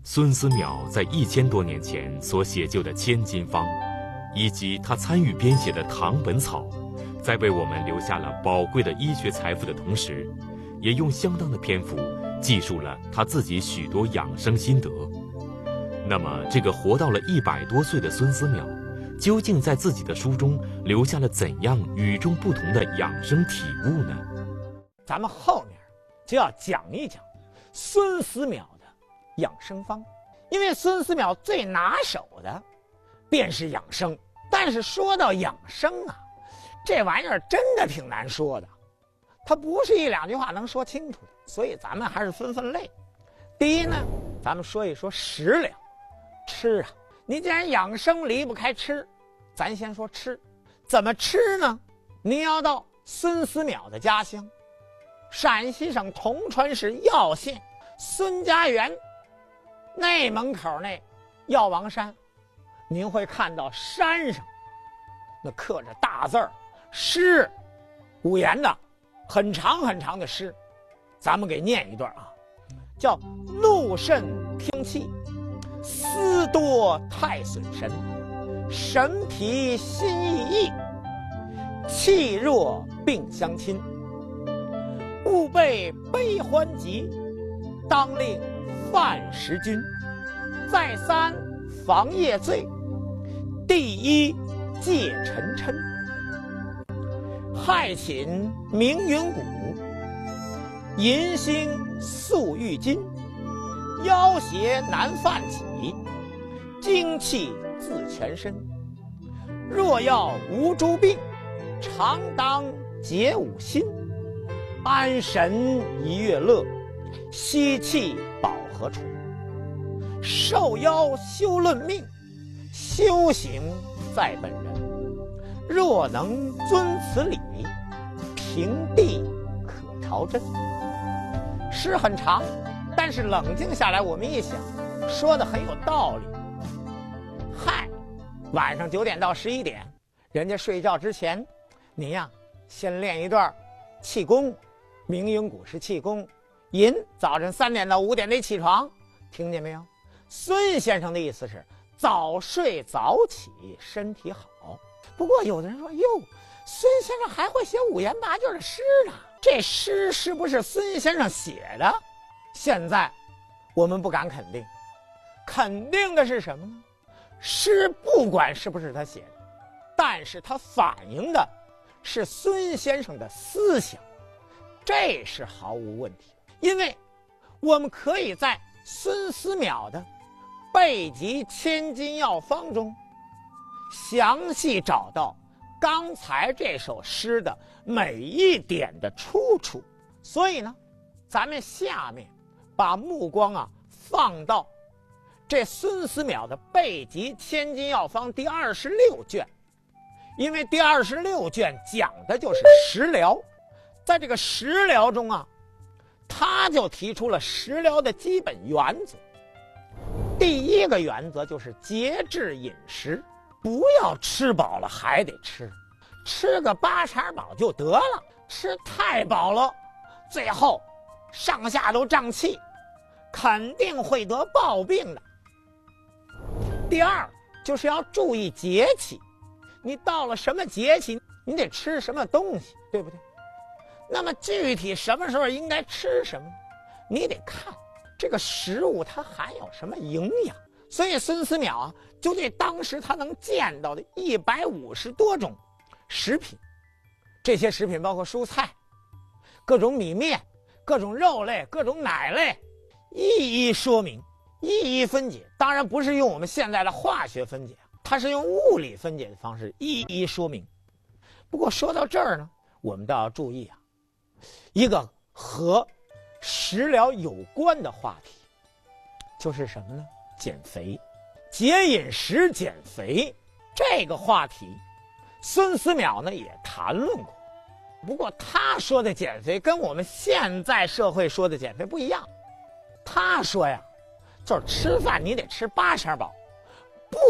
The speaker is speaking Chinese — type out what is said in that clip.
孙思邈在1000多年前所写就的《千金方》，以及他参与编写的《唐本草》，在为我们留下了宝贵的医学财富的同时，也用相当的篇幅记述了他自己许多养生心得。那么，这个活到了100多岁的孙思邈，究竟在自己的书中留下了怎样与众不同的养生体悟呢？ 咱们后面就要讲一讲孙思邈的养生方，因为孙思邈最拿手的便是养生。但是说到养生啊，这玩意儿真的挺难说的，它不是1、2句话能说清楚的，所以咱们还是分类。第一呢，咱们说一说食疗。吃啊，你既然养生离不开吃，咱先说吃。怎么吃呢？您要到孙思邈的家乡，陕西省铜川市耀县孙家园内门口那药王山，您会看到山上那刻着大字儿诗，5言的，很长很长的诗，咱们给念一段啊，叫怒肾听气，思多太损神，神疲心易溢，气弱病相侵，勿备悲欢急，当令饭食均，再三防夜醉，第一戒沉嗔，害寝鸣云谷，银星宿玉金，腰胁难犯起，精气自全身，若要无诸病，常当解五心，安神一月乐，息气保和处，受腰修论命，修行在本人，若能遵此理，平地可朝真。诗很长，但是冷静下来我们一想，说的很有道理。嗨，晚上9点到11点，人家睡觉之前，您呀先练一段气功，鸣云谷是气功，寅早晨3点到5点得起床，听见没有？孙先生的意思是早睡早起身体好。不过有的人说，哟，孙先生还会写5言8句的诗呢，这诗是不是孙先生写的？现在我们不敢肯定，肯定的是什么呢？诗不管是不是他写的，但是他反映的是孙先生的思想，这是毫无问题的。因为我们可以在孙思邈的《备急千金药方》中详细找到刚才这首诗的每一点的出处。所以呢，咱们下面把目光放到这孙思邈的《备急千金药方》第26卷，因为第26卷讲的就是食疗。在这个食疗中他就提出了食疗的基本原则。第一个原则就是节制饮食，不要吃饱了还得吃，吃个8成饱就得了，吃太饱了，最后上下都胀气，肯定会得暴病的。第二就是要注意节气，你到了什么节气，你得吃什么东西，对不对？那么具体什么时候应该吃什么，你得看这个食物它含有什么营养。所以孙思邈就对当时他能见到的150多种食品，这些食品包括蔬菜、各种米面、各种肉类、各种奶类，一一说明，一一分解。当然不是用我们现在的化学分解，它是用物理分解的方式一一说明。不过说到这儿呢，我们都要注意一个和食疗有关的话题，就是什么呢？减肥，节饮食减肥这个话题，孙思邈呢也谈论过。不过他说的减肥跟我们现在社会说的减肥不一样。他说呀，就是吃饭你得吃8成饱，